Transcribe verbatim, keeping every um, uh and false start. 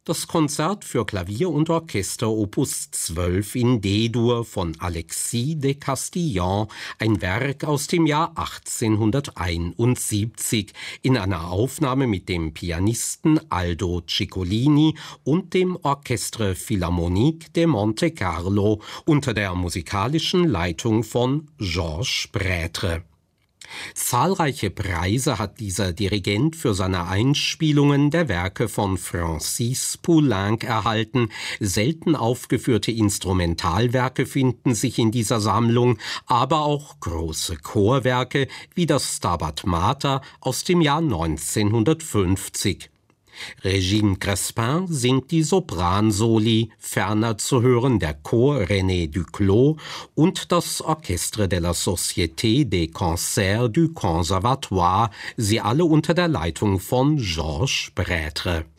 Das Konzert für Klavier und Orchester Opus zwölf in D-Dur von Alexis de Castillon, ein Werk aus dem Jahr achtzehnhunderteinundsiebzig, in einer Aufnahme mit dem Pianisten Aldo Ciccolini und dem Orchestre Philharmonique de Monte Carlo unter der musikalischen Leitung von Georges Prêtre. Zahlreiche Preise hat dieser Dirigent für seine Einspielungen der Werke von Francis Poulenc erhalten. Selten aufgeführte Instrumentalwerke finden sich in dieser Sammlung, aber auch große Chorwerke wie das Stabat Mater aus dem Jahr neunzehnhundertfünfzig. Regine Crespin singt die Sopransoli, ferner zu hören der Chor René Duclos und das Orchestre de la Société des Concerts du Conservatoire, sie alle unter der Leitung von Georges Prêtre.